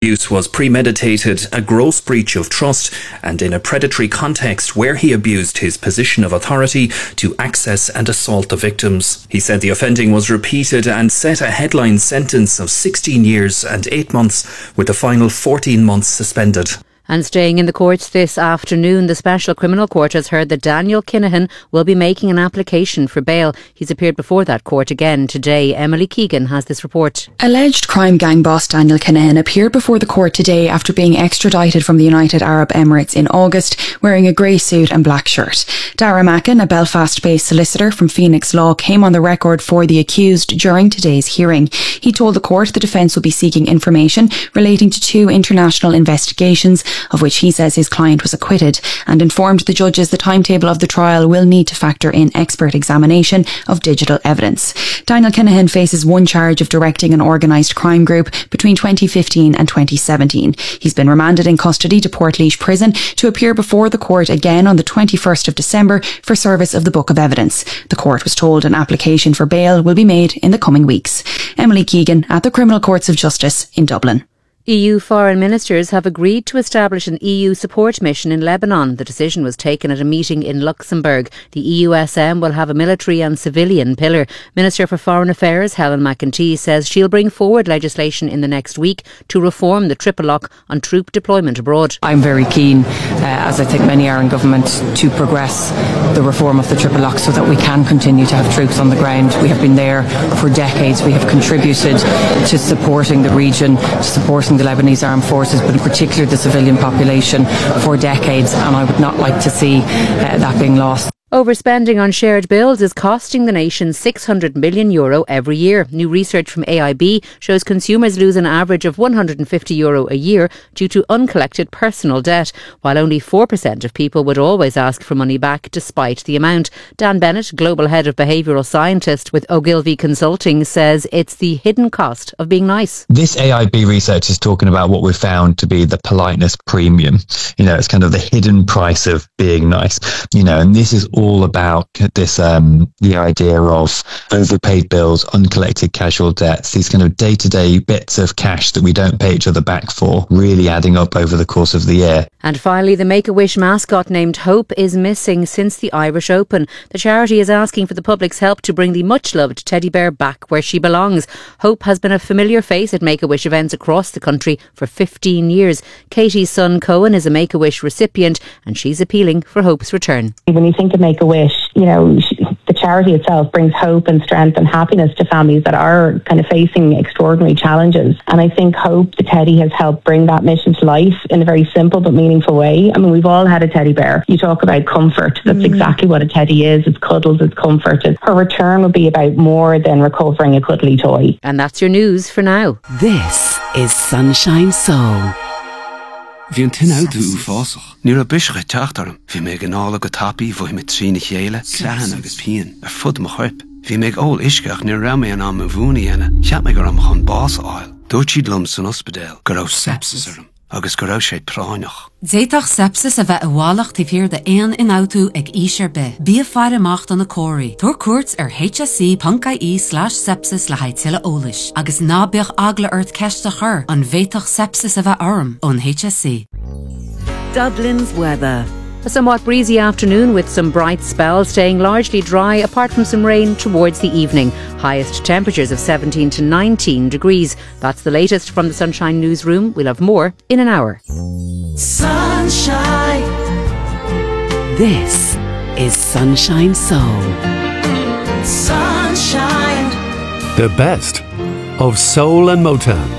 abuse was premeditated, a gross breach of trust, and in a predatory context where he abused his position of authority to access and assault the victims. He said the offending was repeated and set a headline sentence of 16 years and 8 months, with the final 14 months suspended. And staying in the courts this afternoon, the Special Criminal Court has heard that Daniel Kinahan will be making an application for bail. He's appeared before that court again today. Emily Keegan has this report. Alleged crime gang boss Daniel Kinahan appeared before the court today after being extradited from the United Arab Emirates in August, wearing a grey suit and black shirt. Dara Mackin, a Belfast-based solicitor from Phoenix Law, came on the record for the accused during today's hearing. He told the court the defence will be seeking information relating to 2 international investigations, of which he says his client was acquitted, and informed the judges the timetable of the trial will need to factor in expert examination of digital evidence. Daniel Kinahan faces 1 charge of directing an organised crime group between 2015 and 2017. He's been remanded in custody to Portlaoise Prison to appear before the court again on the 21st of December for service of the Book of Evidence. The court was told an application for bail will be made in the coming weeks. Emily Keegan at the Criminal Courts of Justice in Dublin. EU foreign ministers have agreed to establish an EU support mission in Lebanon. The decision was taken at a meeting in Luxembourg. The EUSM will have a military and civilian pillar. Minister for Foreign Affairs Helen McEntee says she'll bring forward legislation in the next week to reform the triple lock on troop deployment abroad. I'm very keen, as I think many are in government, to progress the reform of the triple lock so that we can continue to have troops on the ground. We have been there for decades. We have contributed to supporting the region, to supporting the Lebanese armed forces, but in particular the civilian population, for decades, and I would not like to see that being lost. Overspending on shared bills is costing the nation €600 million every year. New research from AIB shows consumers lose an average of €150 a year due to uncollected personal debt, while only 4% of people would always ask for money back despite the amount. Dan Bennett, Global Head of Behavioural Scientist with Ogilvy Consulting, says it's the hidden cost of being nice. This AIB research is talking about what we've found to be the politeness premium. It's kind of the hidden price of being nice. And this is all about this, the idea of overpaid bills, uncollected casual debts, these kind of day-to-day bits of cash that we don't pay each other back for, really adding up over the course of the year. And finally, the Make-A-Wish mascot named Hope is missing since the Irish Open. The charity is asking for the public's help to bring the much-loved teddy bear back where she belongs. Hope has been a familiar face at Make-A-Wish events across the country for 15 years. Katie's son Cohen is a Make-A-Wish recipient, and she's appealing for Hope's return. When you think of Make-A-Wish, the charity itself brings hope and strength and happiness to families that are kind of facing extraordinary challenges. And I think Hope, the teddy, has helped bring that mission to life in a very simple but meaningful way. I mean, we've all had a teddy bear. You talk about comfort. That's exactly what a teddy is. It's cuddles, it's comfort. Her return will be about more than recovering a cuddly toy. And that's your news for now. This is Sunshine Soul. Bhí an tin áú fásach. Ní a bische teachtarm. Bhí mé gnála go tapí bhfuil mit trína chéile, clean agus pían, fud mo chuip. Bhí mé ól isceach ní ra mé an am bhúna ena, cheap mé gur am chun bás áil. Dúirt siad lum san ospidéal, gur sepsis arm, agus gur sé práineach. Déitach sepsis a bheith bhálacht tí fíor de éan in autú ag ísir be. Bí a fear amacht an na cóirí. Tuair cuairt ar hsc.ie/sepsis le haid tuile ólis. Agus nábeoch agla ort ceiste chur an bhéitach sepsis a bheith orm on HSC. Dublin's weather. A somewhat breezy afternoon with some bright spells, staying largely dry apart from some rain towards the evening. Highest temperatures of 17 to 19 degrees. That's the latest from the Sunshine Newsroom. We'll have more in an hour. Sunshine. This is Sunshine Soul. Sunshine. The best of soul and Motown.